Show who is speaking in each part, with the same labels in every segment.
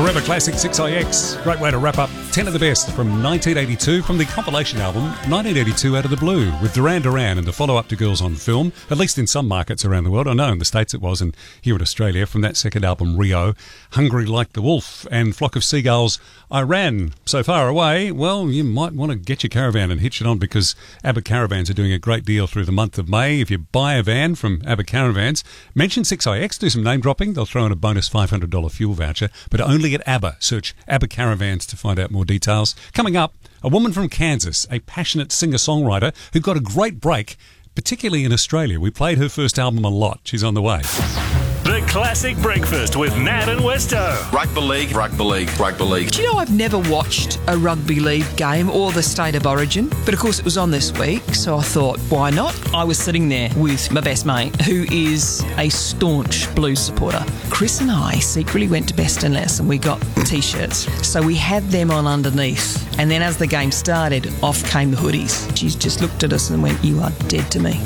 Speaker 1: Forever Classic 6IX. Great way to wrap up 10 of the best from 1982 from the compilation album 1982 Out of the Blue with Duran Duran and the follow-up to Girls on Film, at least in some markets around the world. I know in the States it was, and here in Australia from that second album Rio, Hungry Like the Wolf and Flock of Seagulls, I Ran So Far Away. Well, you might want to get your caravan and hitch it on because ABBA Caravans are doing a great deal through the month of May. If you buy a van from ABBA Caravans, mention 6IX, do some name dropping, they'll throw in a bonus $500 fuel voucher, but only at ABBA. Search ABBA Caravans to find out more details. Coming up, a woman from Kansas, a passionate singer-songwriter who got a great break, particularly in Australia. We played her first album a lot. She's on the way.
Speaker 2: The Classic Breakfast with Nat and Westo.
Speaker 3: Rugby league, rugby league, rugby league.
Speaker 4: Do you know I've never watched a rugby league game or the State of Origin? But of course it was on this week, so I thought, why not? I was sitting there with my best mate, who is a staunch Blues supporter. Chris and I secretly went to Best and Less and we got T-shirts. So we had them on underneath. And then as the game started, off came the hoodies. She just looked at us and went, "You are dead to me."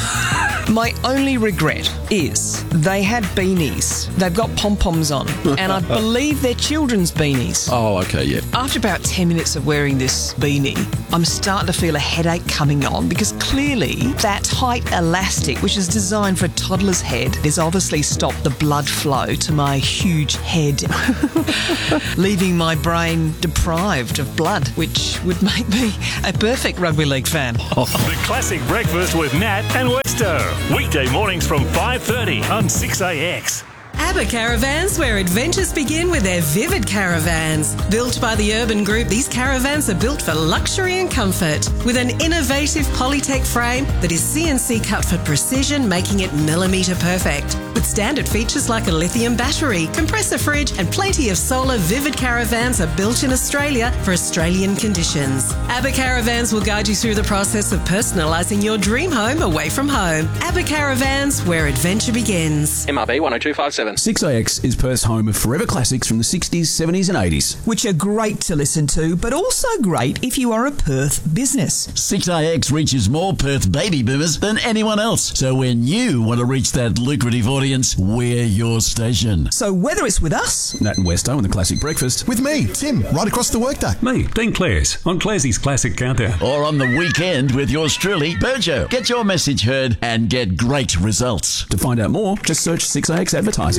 Speaker 4: My only regret is they had beanies. They've got pom-poms on, and I believe they're children's beanies.
Speaker 3: Oh, okay, yeah.
Speaker 4: After about 10 minutes of wearing this beanie, I'm starting to feel a headache coming on because clearly that tight elastic, which is designed for a toddler's head, has obviously stopped the blood flow to my huge head, leaving my brain deprived of blood, which would make me a perfect rugby league fan.
Speaker 2: The Classic Breakfast with Nat and Westo. Weekday mornings from 5:30 on 6IX.
Speaker 5: ABBA Caravans, where adventures begin with their vivid caravans. Built by the Urban Group, these caravans are built for luxury and comfort. With an innovative Polytech frame that is CNC cut for precision, making it millimetre perfect. With standard features like a lithium battery, compressor fridge and plenty of solar, Vivid Caravans are built in Australia for Australian conditions. ABBA Caravans will guide you through the process of personalising your dream home away from home. ABBA Caravans, where adventure begins.
Speaker 6: MRB 10257.
Speaker 7: 6IX is Perth's home of forever classics from the 60s, 70s and 80s.
Speaker 8: Which are great to listen to, but also great if you are a Perth business.
Speaker 9: 6IX reaches more Perth baby boomers than anyone else. So when you want to reach that lucrative audience, we're your station.
Speaker 8: So whether it's with us,
Speaker 7: Nat and Westo on the Classic Breakfast.
Speaker 10: With me, Tim, right across the workday.
Speaker 1: Me, Dean Clares, on Claresy's Classic Countdown.
Speaker 9: Or on the weekend with yours truly, Berjo. Get your message heard and get great results.
Speaker 7: To find out more, just search 6IX Advertising.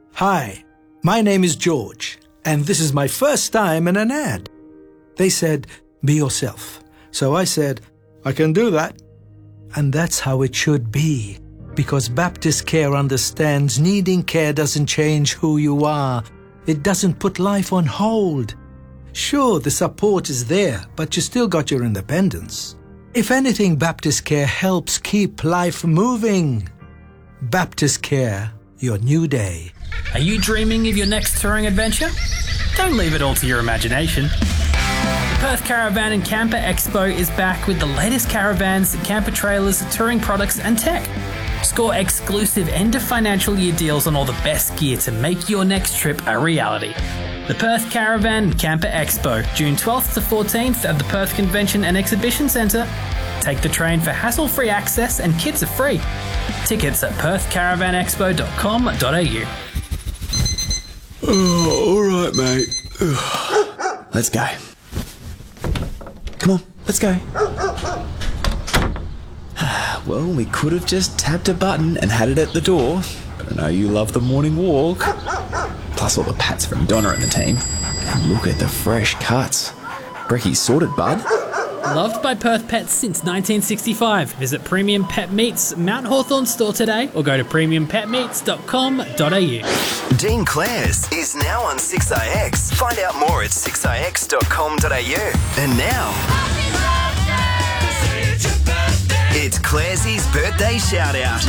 Speaker 11: Hi, my name is George, and this is my first time in an ad. They said, "Be yourself." So I said, "I can do that." And that's how it should be, because Baptist Care understands needing care doesn't change who you are. It doesn't put life on hold. Sure, the support is there, but you still got your independence. If anything, Baptist Care helps keep life moving. Baptist Care, your new day.
Speaker 12: Are you dreaming of your next touring adventure? Don't leave it all to your imagination. The Perth Caravan and Camper Expo is back with the latest caravans, camper trailers, touring products and tech. Score exclusive end of financial year deals on all the best gear to make your next trip a reality. The Perth Caravan and Camper Expo, June 12th to 14th at the Perth Convention and Exhibition Centre. Take the train for hassle-free access and kids are free. Tickets at perthcaravanexpo.com.au.
Speaker 7: Oh, all right, mate. Let's go. Come on, let's go. Well, we could have just tapped a button and had it at the door, but I know you love the morning walk. Plus all the pats from Donna and the team. And look at the fresh cuts. Brecky's sorted, bud.
Speaker 12: Loved by Perth Pets since 1965. Visit Premium Pet Meats Mount Hawthorn store today or go to premiumpetmeats.com.au.
Speaker 13: Dean Clares is now on 6IX. Find out more at 6ix.com.au. And now, it's Claresy's birthday shout-out.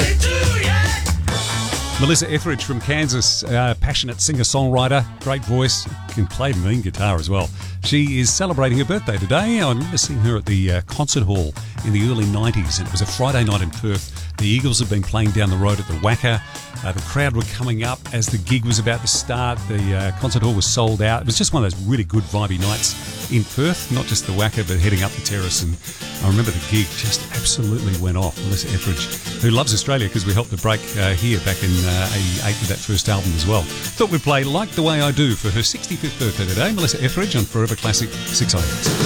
Speaker 1: Melissa Etheridge from Kansas, passionate singer-songwriter, great voice, can play mean guitar as well. She is celebrating her birthday today. I remember seeing her at the concert hall in the early 90s, and it was a Friday night in Perth. The Eagles had been playing down the road at the Wacker. The crowd were coming up as the gig was about to start. The concert hall was sold out. It was just one of those really good vibey nights in Perth, not just the Wacker, but heading up the terrace. And I remember the gig just absolutely went off. Melissa Etheridge, who loves Australia because we helped her break here back in 88 with that first album as well. Thought we'd play Like the Way I Do for her 65th birthday today. Melissa Etheridge on Forever Classic 6IX.